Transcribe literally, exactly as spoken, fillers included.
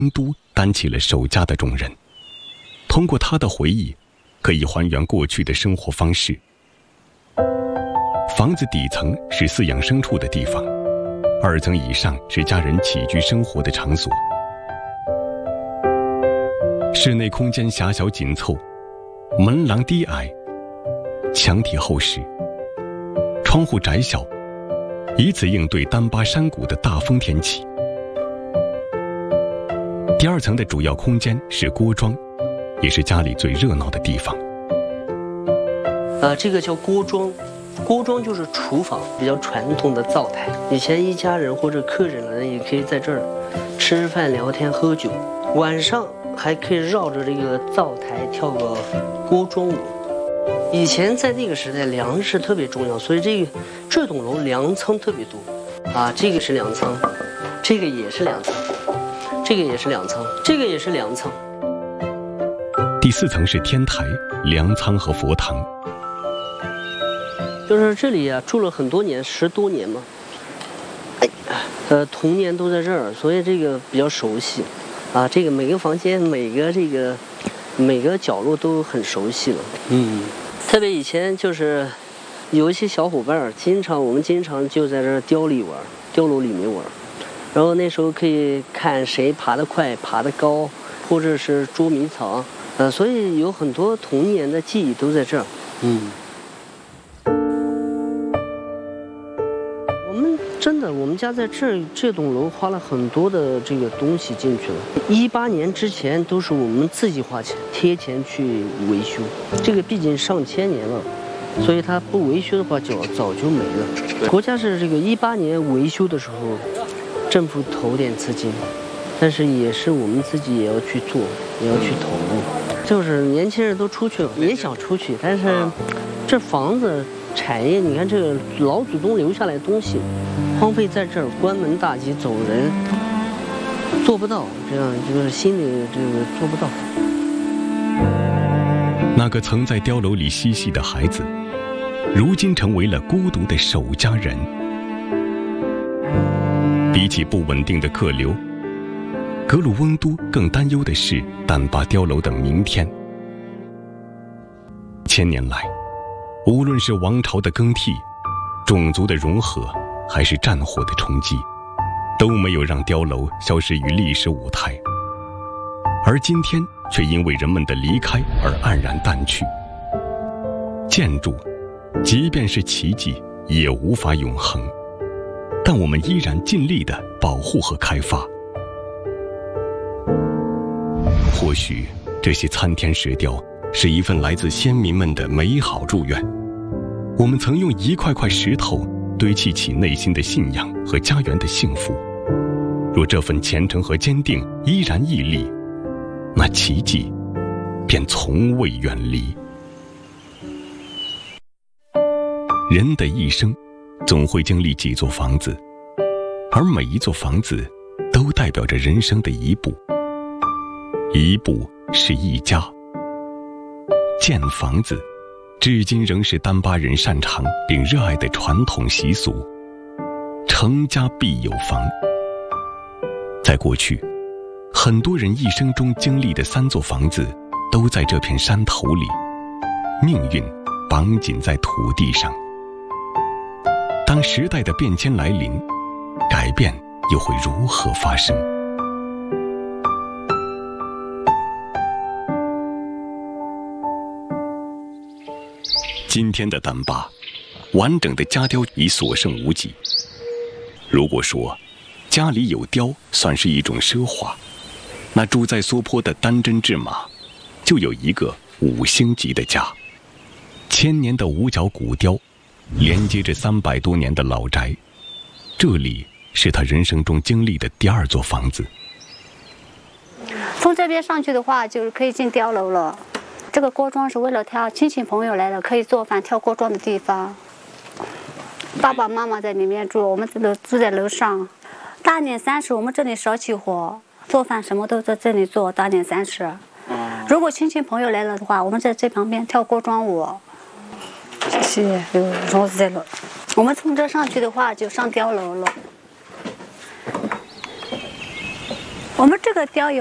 都担起了守家的重任。通过他的回忆，可以还原过去的生活方式。房子底层是饲养牲畜的地方，二层以上是家人起居生活的场所。室内空间狭小紧凑，门廊低矮，墙体厚实，窗户窄小，以此应对丹巴山谷的大风天气。第二层的主要空间是锅庄，也是家里最热闹的地方。 呃，这个叫锅庄，锅庄就是厨房，比较传统的灶台。以前一家人或者客人来，也可以在这儿吃饭、聊天、喝酒，晚上还可以绕着这个灶台跳个锅庄舞。以前在那个时代，粮食特别重要，所以这个这栋楼粮仓特别多。啊，这个是粮仓，这个也是粮仓，这个也是粮仓，这个也是粮仓。 第四层是天台、粮仓和佛堂。 就是这里啊，住了很多年，十多年嘛。哎，呃，童年都在这儿，所以这个比较熟悉。啊，这个每个房间、每个这个每个角落都很熟悉了。嗯，特别以前就是有一些小伙伴儿，经常我们经常就在这儿碉里玩，碉楼里面玩。然后那时候可以看谁爬得快、爬得高，或者是捉迷藏。呃，所以有很多童年的记忆都在这儿。嗯。真的，我们家在这这栋楼花了很多的这个东西进去了。一八年之前都是我们自己花钱贴钱去维修，这个毕竟上千年了，所以它不维修的话就早就没了。国家是这个一八年维修的时候，政府投点资金，但是也是我们自己也要去做，也要去投入。就是年轻人都出去了，也想出去，但是这房子产业，你看这个老祖宗留下来的东西。荒废在这儿，关门大吉走人，做不到，这样这个心里这个做不到。 那个曾在碉楼里嬉戏的孩子，如今成为了孤独的守家人。比起不稳定的客流，格鲁翁都更担忧的是丹巴碉楼的明天。千年来，无论是王朝的更替，种族的融合，还是战火的冲击，都没有让碉楼消失于历史舞台，而今天却因为人们的离开而黯然淡去。建筑，即便是奇迹，也无法永恒，但我们依然尽力地保护和开发。或许这些参天石雕是一份来自先民们的美好祝愿，我们曾用一块块石头堆砌起内心的信仰和家园的幸福。若这份虔诚和坚定依然屹立，那奇迹便从未远离。人的一生总会经历几座房子，而每一座房子都代表着人生的一步。一步是一家。建房子至今仍是丹巴人擅长并热爱的传统习俗。成家必有房。在过去，很多人一生中经历的三座房子都在这片山头里，命运绑紧在土地上。当时代的变迁来临，改变又会如何发生？今天的丹巴，完整的家雕已所剩无几。如果说家里有雕算是一种奢华，那住在苏坡的丹真治马就有一个五星级的家。千年的五角古雕连接着三百多年的老宅，这里是他人生中经历的第二座房子。 从这边上去的话，就是可以进碉楼了。这个锅庄是为了他亲戚朋友来了可以做饭跳锅庄的地方。爸爸妈妈在里面住，我们都住在楼上。大年三十我们这里烧起火，做饭什么都在这里做。大年三十，如果亲戚朋友来了的话，我们在这旁边跳锅庄舞。谢谢，有桌子在了。我们从这上去的话，就上碉楼了。 我们这个碉有